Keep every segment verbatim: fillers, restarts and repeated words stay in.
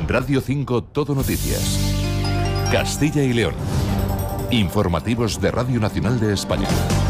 Radio cinco Todo Noticias. Castilla y León. Informativos de Radio Nacional de España.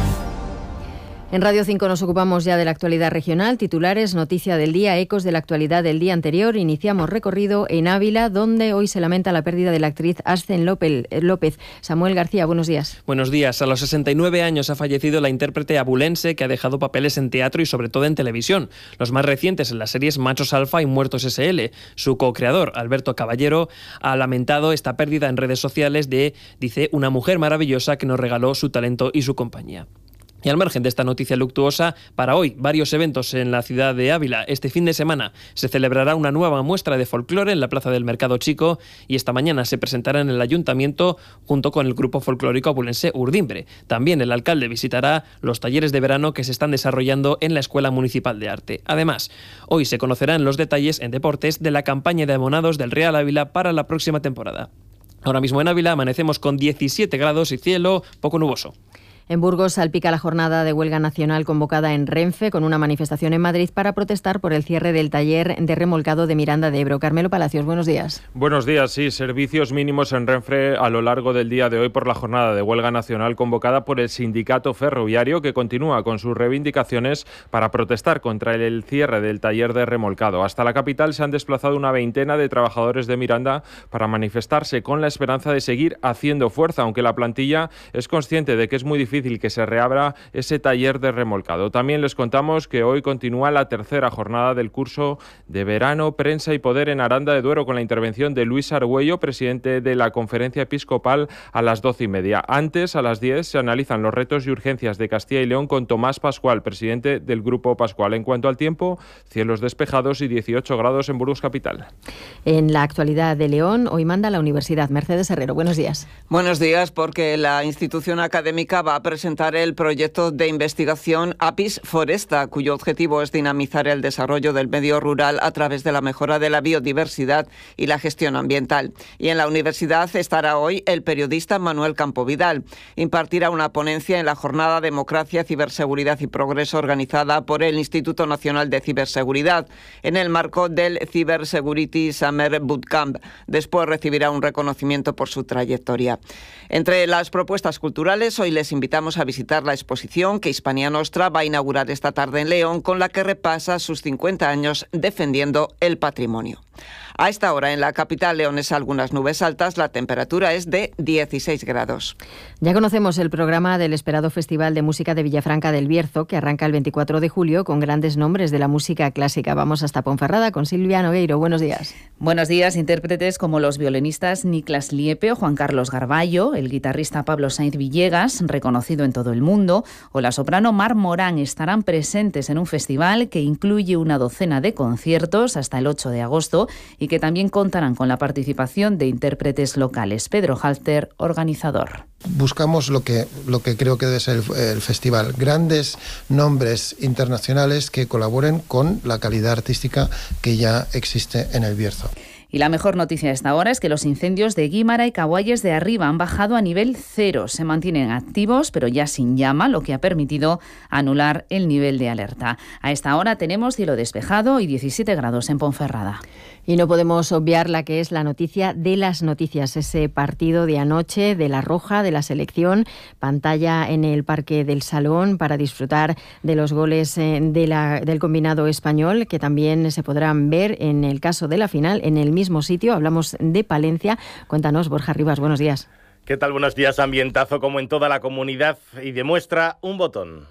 En Radio cinco nos ocupamos ya de la actualidad regional, titulares, noticia del día, ecos de la actualidad del día anterior. Iniciamos recorrido en Ávila, donde hoy se lamenta la pérdida de la actriz Ascen López. Samuel García, buenos días. Buenos días. A los sesenta y nueve años ha fallecido la intérprete abulense, que ha dejado papeles en teatro y sobre todo en televisión. Los más recientes en las series Machos Alfa y Muertos ese ele. Su co-creador, Alberto Caballero, ha lamentado esta pérdida en redes sociales de, dice, una mujer maravillosa que nos regaló su talento y su compañía. Y al margen de esta noticia luctuosa, para hoy varios eventos en la ciudad de Ávila. Este fin de semana se celebrará una nueva muestra de folclore en la Plaza del Mercado Chico y esta mañana se presentará en el Ayuntamiento junto con el grupo folclórico abulense Urdimbre. También el alcalde visitará los talleres de verano que se están desarrollando en la Escuela Municipal de Arte. Además, hoy se conocerán los detalles en deportes de la campaña de abonados del Real Ávila para la próxima temporada. Ahora mismo en Ávila amanecemos con diecisiete grados y cielo poco nuboso. En Burgos salpica la jornada de huelga nacional convocada en Renfe con una manifestación en Madrid para protestar por el cierre del taller de remolcado de Miranda de Ebro. Carmelo Palacios, buenos días. Buenos días, sí, servicios mínimos en Renfe a lo largo del día de hoy por la jornada de huelga nacional convocada por el sindicato ferroviario, que continúa con sus reivindicaciones para protestar contra el cierre del taller de remolcado. Hasta la capital se han desplazado una veintena de trabajadores de Miranda para manifestarse con la esperanza de seguir haciendo fuerza, aunque la plantilla es consciente de que es muy difícil que se reabra ese taller de remolcado. También les contamos que hoy continúa la tercera jornada del curso de verano Prensa y Poder en Aranda de Duero con la intervención de Luis Argüello, presidente de la Conferencia Episcopal, a las doce y media. Antes, a las diez, se analizan los retos y urgencias de Castilla y León con Tomás Pascual, presidente del Grupo Pascual. En cuanto al tiempo, cielos despejados y dieciocho grados en Burgos capital. En la actualidad de León, hoy manda la Universidad. Mercedes Herrero, buenos días. Buenos días, porque la institución académica va a presentar el proyecto de investigación APIS Foresta, cuyo objetivo es dinamizar el desarrollo del medio rural a través de la mejora de la biodiversidad y la gestión ambiental. Y en la universidad estará hoy el periodista Manuel Campo Vidal. Impartirá una ponencia en la jornada Democracia, Ciberseguridad y Progreso organizada por el Instituto Nacional de Ciberseguridad en el marco del Cybersecurity Summer Bootcamp. Después recibirá un reconocimiento por su trayectoria. Entre las propuestas culturales, hoy les invitamos a visitar la exposición que Hispania Nostra va a inaugurar esta tarde en León, con la que repasa sus cincuenta años defendiendo el patrimonio. A esta hora en la capital leonesa algunas nubes altas, la temperatura es de dieciséis grados. Ya conocemos el programa del esperado Festival de Música de Villafranca del Bierzo, que arranca el veinticuatro de julio con grandes nombres de la música clásica. Vamos hasta Ponferrada con Silvia Nogueiro. Buenos días. Buenos días. Intérpretes como los violinistas Niklas Liepe o Juan Carlos Garballo, el guitarrista Pablo Sainz Villegas, reconocido en todo el mundo, o la soprano Mar Morán estarán presentes en un festival que incluye una docena de conciertos hasta el ocho de agosto y que también contarán con la participación de intérpretes locales. Pedro Halter, organizador. Buscamos lo que, lo que creo que debe ser el, el festival, grandes nombres internacionales que colaboren con la calidad artística que ya existe en el Bierzo. Y la mejor noticia de esta hora es que los incendios de Guímara y Caguayes de Arriba han bajado a nivel cero. Se mantienen activos, pero ya sin llama, lo que ha permitido anular el nivel de alerta. A esta hora tenemos cielo despejado y diecisiete grados en Ponferrada. Y no podemos obviar la que es la noticia de las noticias, ese partido de anoche de La Roja, de la selección, pantalla en el Parque del Salón para disfrutar de los goles de la, del combinado español, que también se podrán ver en el caso de la final en el mismo sitio. Hablamos de Palencia. Cuéntanos, Borja Rivas, buenos días. ¿Qué tal? Buenos días. Ambientazo como en toda la comunidad y demuestra un botón.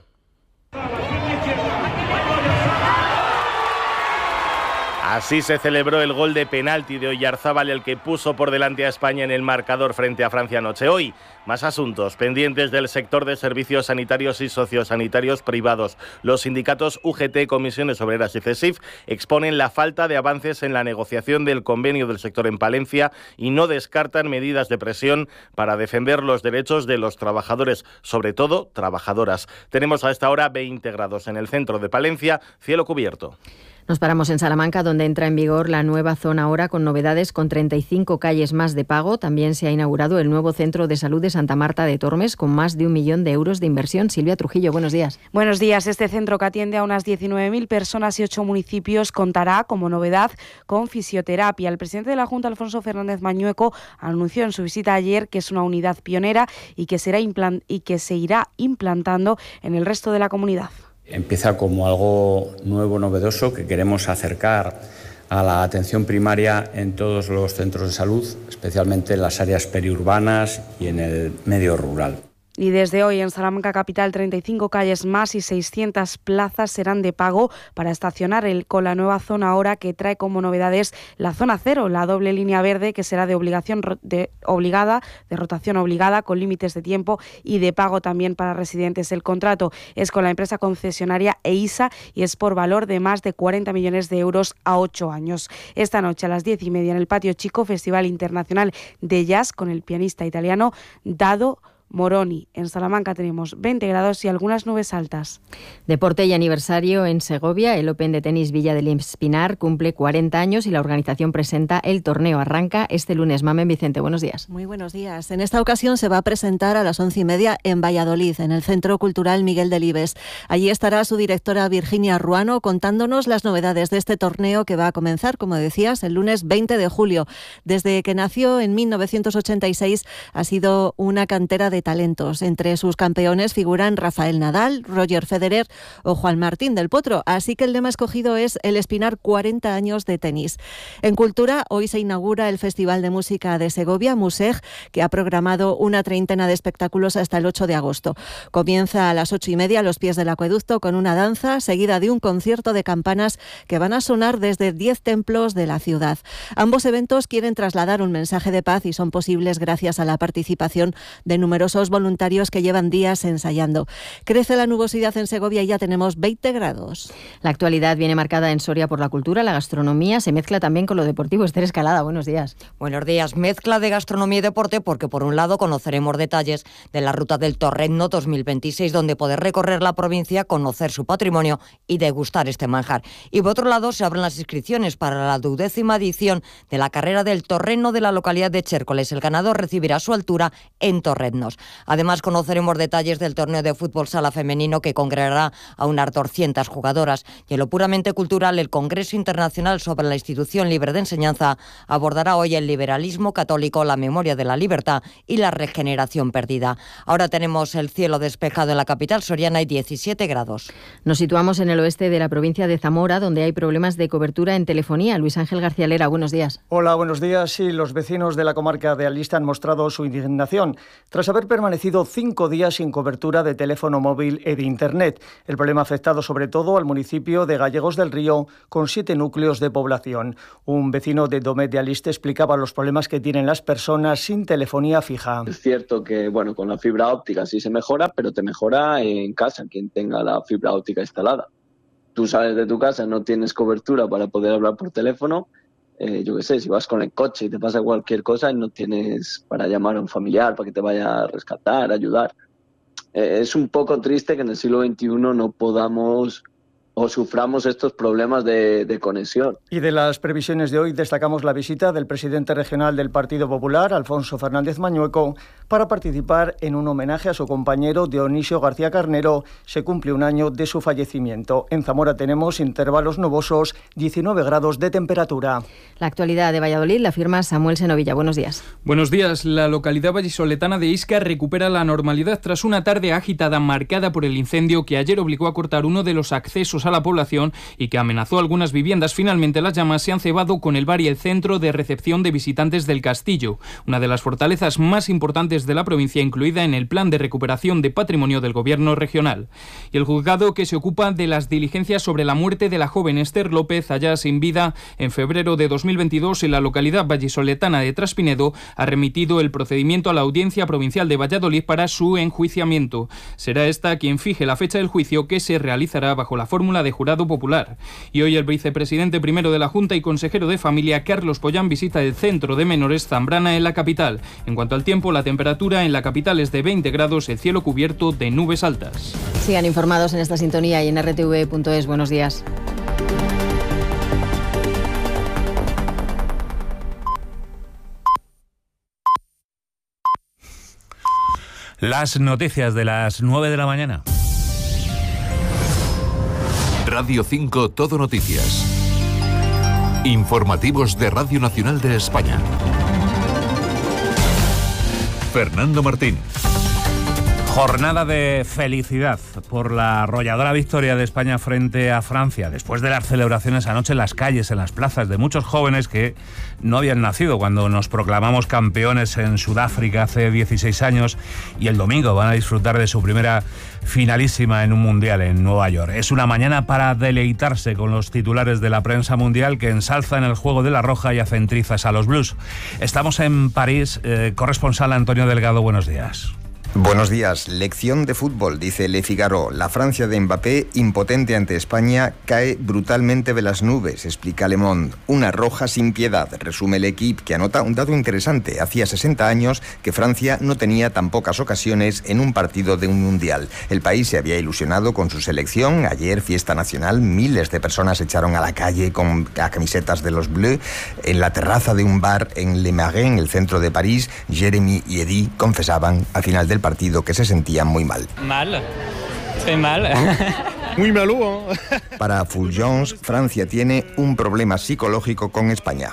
Así se celebró el gol de penalti de Oyarzábal, el que puso por delante a España en el marcador frente a Francia anoche. Hoy, más asuntos pendientes del sector de servicios sanitarios y sociosanitarios privados. Los sindicatos U G T, Comisiones Obreras y CESIF exponen la falta de avances en la negociación del convenio del sector en Palencia y no descartan medidas de presión para defender los derechos de los trabajadores, sobre todo trabajadoras. Tenemos a esta hora veinte grados en el centro de Palencia, cielo cubierto. Nos paramos en Salamanca, donde entra en vigor la nueva zona ahora con novedades, con treinta y cinco calles más de pago. También se ha inaugurado el nuevo Centro de Salud de Santa Marta de Tormes, con más de un millón de euros de inversión. Silvia Trujillo, buenos días. Buenos días. Este centro, que atiende a unas diecinueve mil personas y ocho municipios, contará, como novedad, con fisioterapia. El presidente de la Junta, Alfonso Fernández Mañueco, anunció en su visita ayer que es una unidad pionera y que, será implant- y que se irá implantando en el resto de la comunidad. Empieza como algo nuevo, novedoso, que queremos acercar a la atención primaria en todos los centros de salud, especialmente en las áreas periurbanas y en el medio rural. Y desde hoy en Salamanca capital, treinta y cinco calles más y seiscientas plazas serán de pago para estacionar el, con la nueva zona ahora, que trae como novedades la zona cero, la doble línea verde, que será de obligación de, obligada, de rotación obligada, con límites de tiempo y de pago también para residentes. El contrato es con la empresa concesionaria EISA y es por valor de más de cuarenta millones de euros a ocho años. Esta noche a las diez y media en el Patio Chico, Festival Internacional de Jazz con el pianista italiano Dado Moroni. En Salamanca tenemos veinte grados y algunas nubes altas. Deporte y aniversario en Segovia. El Open de tenis Villa del Espinar cumple cuarenta años y la organización presenta el torneo. Arranca este lunes. Mamen Vicente, buenos días. Muy buenos días. En esta ocasión se va a presentar a las once y media en Valladolid, en el Centro Cultural Miguel Delibes. Allí estará su directora Virginia Ruano contándonos las novedades de este torneo, que va a comenzar, como decías, el lunes veinte de julio. Desde que nació en mil novecientos ochenta y seis ha sido una cantera de talentos. Entre sus campeones figuran Rafael Nadal, Roger Federer o Juan Martín del Potro, así que el lema escogido es el Espinar cuarenta años de tenis. En Cultura, hoy se inaugura el Festival de Música de Segovia, Museg, que ha programado una treintena de espectáculos hasta el ocho de agosto. Comienza a las ocho y media a los pies del acueducto con una danza, seguida de un concierto de campanas que van a sonar desde diez templos de la ciudad. Ambos eventos quieren trasladar un mensaje de paz y son posibles gracias a la participación de numerosos voluntarios que llevan días ensayando. Crece la nubosidad en Segovia y ya tenemos veinte grados. La actualidad viene marcada en Soria por la cultura, la gastronomía, se mezcla también con lo deportivo. Esther Escalada, buenos días. Buenos días. Mezcla de gastronomía y deporte, porque por un lado conoceremos detalles de la ruta del Torrezno dos mil veintiséis, donde poder recorrer la provincia, conocer su patrimonio y degustar este manjar. Y por otro lado se abren las inscripciones para la duodécima edición de la carrera del Torrezno de la localidad de Chércoles. El ganador recibirá su altura en Torreznos. Además, conoceremos detalles del torneo de fútbol sala femenino, que congregará a unas doscientas jugadoras. Y en lo puramente cultural, el Congreso Internacional sobre la Institución Libre de Enseñanza abordará hoy el liberalismo católico, la memoria de la libertad y la regeneración perdida. Ahora tenemos el cielo despejado en la capital soriana y diecisiete grados. Nos situamos en el oeste de la provincia de Zamora, donde hay problemas de cobertura en telefonía. Luis Ángel García Lera, buenos días. Hola, buenos días. Sí, los vecinos de la comarca de Alista han mostrado su indignación tras haber permanecido cinco días sin cobertura de teléfono móvil y de Internet. El problema ha afectado sobre todo al municipio de Gallegos del Río, con siete núcleos de población. Un vecino de Domet de Aliste explicaba los problemas que tienen las personas sin telefonía fija. Es cierto que, bueno, con la fibra óptica sí se mejora, pero te mejora en casa, quien tenga la fibra óptica instalada. Tú sales de tu casa, no tienes cobertura para poder hablar por teléfono. Eh, yo qué sé, si vas con el coche y te pasa cualquier cosa y no tienes para llamar a un familiar para que te vaya a rescatar, ayudar. Eh, es un poco triste que en el siglo veintiuno no podamos o suframos estos problemas de, de conexión. Y de las previsiones de hoy destacamos la visita del presidente regional del Partido Popular, Alfonso Fernández Mañueco, para participar en un homenaje a su compañero Dionisio García Carnero. Se cumple un año de su fallecimiento. En Zamora tenemos intervalos nubosos, diecinueve grados de temperatura. La actualidad de Valladolid la firma Samuel Senovilla. Buenos días. Buenos días. La localidad vallisoletana de Isca recupera la normalidad tras una tarde agitada marcada por el incendio que ayer obligó a cortar uno de los accesos a la población y que amenazó algunas viviendas. Finalmente las llamas se han cebado con el bar y el centro de recepción de visitantes del castillo, una de las fortalezas más importantes de la provincia, incluida en el plan de recuperación de patrimonio del gobierno regional. Y el juzgado que se ocupa de las diligencias sobre la muerte de la joven Esther López, allá sin vida en febrero de dos mil veintidós en la localidad vallisoletana de Traspinedo, ha remitido el procedimiento a la Audiencia Provincial de Valladolid para su enjuiciamiento. Será esta quien fije la fecha del juicio, que se realizará bajo la fórmula de jurado popular. Y hoy el vicepresidente primero de la Junta y consejero de Familia, Carlos Pollán, visita el centro de menores Zambrana en la capital. En cuanto al tiempo, la temperatura en la capital es de veinte grados, el cielo cubierto de nubes altas. Sigan informados en esta sintonía y en R T V punto es. Buenos días. Las noticias de las nueve de la mañana. Radio cinco Todo Noticias. Informativos de Radio Nacional de España. Fernando Martín. Jornada de felicidad por la arrolladora victoria de España frente a Francia, después de las celebraciones anoche en las calles, en las plazas, de muchos jóvenes que no habían nacido cuando nos proclamamos campeones en Sudáfrica hace dieciséis años, y el domingo van a disfrutar de su primera finalísima en un mundial en Nueva York. Es una mañana para deleitarse con los titulares de la prensa mundial que ensalzan el juego de la roja y hacen trizas a los blues. Estamos en París. Eh, corresponsal Antonio Delgado, buenos días. Buenos días. Lección de fútbol, dice Le Figaro. La Francia de Mbappé, impotente ante España, cae brutalmente de las nubes, explica Le Monde. Una roja sin piedad, resume el Equipe, que anota un dato interesante. Hacía sesenta años que Francia no tenía tan pocas ocasiones en un partido de un mundial. El país se había ilusionado con su selección. Ayer, fiesta nacional, miles de personas se echaron a la calle con las camisetas de los Bleus. En la terraza de un bar en Le Marais, en el centro de París, Jérémy y Eddy confesaban al final del partido que se sentían muy mal. Mal, estoy mal. Muy malo. Para Fulgence, Francia tiene un problema psicológico con España.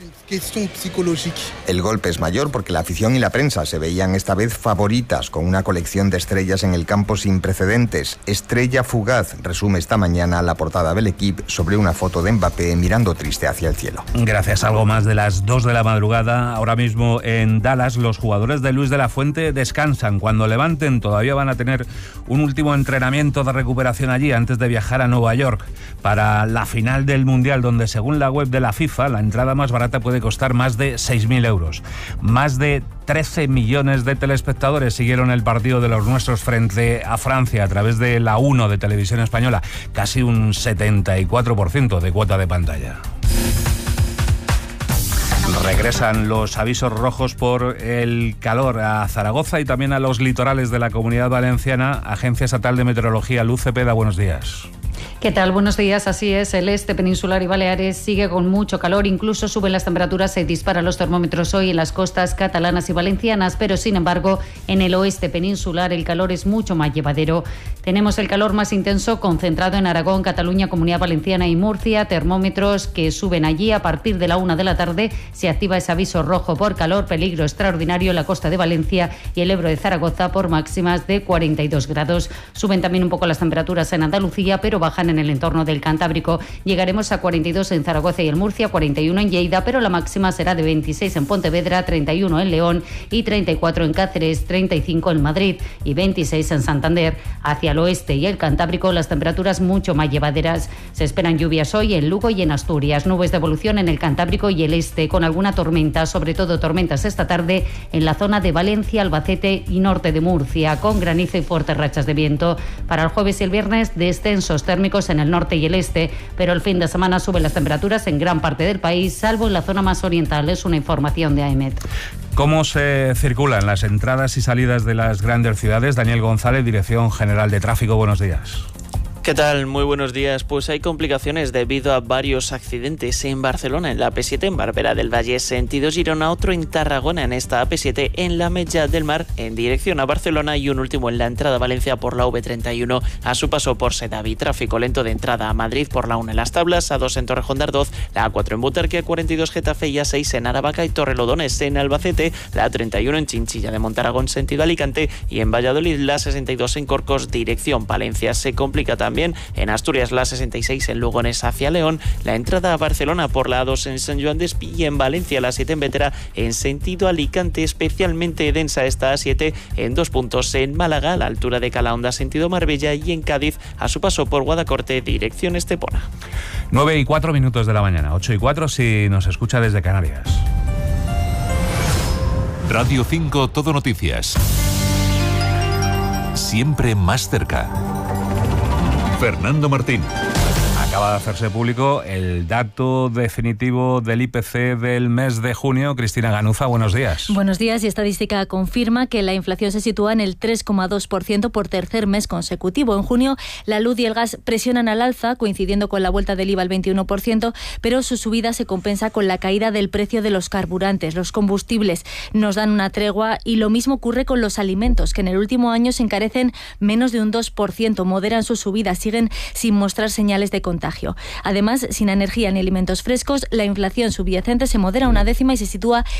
El golpe es mayor porque la afición y la prensa se veían esta vez favoritas, con una colección de estrellas en el campo sin precedentes. Estrella fugaz, resume esta mañana la portada del Equipe sobre una foto de Mbappé mirando triste hacia el cielo. Gracias. Algo más de las dos de la madrugada. Ahora mismo en Dallas los jugadores de Luis de la Fuente descansan. Cuando levanten todavía van a tener un último entrenamiento de recuperación allí antes de viajar a Nueva York para la final del Mundial, donde según la web de la FIFA la entrada más barata puede costar más de seis mil euros. Más de trece millones de telespectadores siguieron el partido de los nuestros frente a Francia a través de la uno de Televisión Española. Casi un setenta y cuatro por ciento de cuota de pantalla. Regresan los avisos rojos por el calor a Zaragoza y también a los litorales de la Comunidad Valenciana. Agencia Estatal de Meteorología, Luz Cepeda, buenos días. ¿Qué tal? Buenos días. Así es, el este peninsular y Baleares sigue con mucho calor, incluso suben las temperaturas, se disparan los termómetros hoy en las costas catalanas y valencianas, pero sin embargo en el oeste peninsular el calor es mucho más llevadero. Tenemos el calor más intenso concentrado en Aragón, Cataluña, Comunidad Valenciana y Murcia, termómetros que suben allí. A partir de la una de la tarde se activa ese aviso rojo por calor, peligro extraordinario en la costa de Valencia y el Ebro de Zaragoza por máximas de cuarenta y dos grados. Suben también un poco las temperaturas en Andalucía, pero bajan en el entorno del Cantábrico. Llegaremos a cuarenta y dos en Zaragoza y en Murcia, cuarenta y uno en Lleida, pero la máxima será de veintiséis en Pontevedra, treinta y uno en León y treinta y cuatro en Cáceres, treinta y cinco en Madrid y veintiséis en Santander. Hacia el oeste y el Cantábrico las temperaturas mucho más llevaderas. Se esperan lluvias hoy en Lugo y en Asturias, nubes de evolución en el Cantábrico y el este, con alguna tormenta, sobre todo tormentas esta tarde en la zona de Valencia, Albacete y norte de Murcia, con granizo y fuertes rachas de viento. Para el jueves y el viernes, descensos térmicos en el norte y el este, pero el fin de semana suben las temperaturas en gran parte del país, salvo en la zona más oriental. Es una información de AEMET. ¿Cómo se circulan las entradas y salidas de las grandes ciudades? Daniel González, Dirección General de Tráfico, buenos días. ¿Qué tal? Muy buenos días. Pues hay complicaciones debido a varios accidentes en Barcelona, en la A P siete en Barberà del Valle, sentido Girona, otro en Tarragona, en esta A P siete en la Metlla del Mar, en dirección a Barcelona, y un último en la entrada a Valencia por la V treinta y uno, a su paso por Sedaví. Tráfico lento de entrada a Madrid por la uno en Las Tablas, a dos en Torrejón de Ardoz, la A cuatro en Butarque, a cuarenta y dos Getafe y a seis en Aravaca y Torrelodones en Albacete, la A treinta y uno en Chinchilla de Montaragón, sentido Alicante, y en Valladolid la sesenta y dos en Corcos, dirección Palencia. Se complica también en Asturias la sesenta y seis en Lugones hacia León, la entrada a Barcelona por la A dos en Sant Joan d'Espí, y en Valencia la siete en Bétera en sentido Alicante, especialmente densa esta A siete en dos puntos en Málaga, a la altura de Calahonda sentido Marbella, y en Cádiz a su paso por Guadacorte dirección Estepona. nueve y cuatro minutos de la mañana, ocho y cuatro si nos escucha desde Canarias. Radio cinco Todo Noticias. Siempre más cerca. Fernando Martín. Acabamos acaba de hacerse público el dato definitivo del I P C del mes de junio. Cristina Ganuza, buenos días. Buenos días. Y estadística confirma que la inflación se sitúa en el tres coma dos por ciento por tercer mes consecutivo. En junio, la luz y el gas presionan al alza, coincidiendo con la vuelta del I V A al veintiuno por ciento, pero su subida se compensa con la caída del precio de los carburantes. Los combustibles nos dan una tregua y lo mismo ocurre con los alimentos, que en el último año se encarecen menos de un dos por ciento, moderan su subida, siguen sin mostrar señales de contagio. Además, sin energía ni alimentos frescos, la inflación subyacente se modera una décima y se sitúa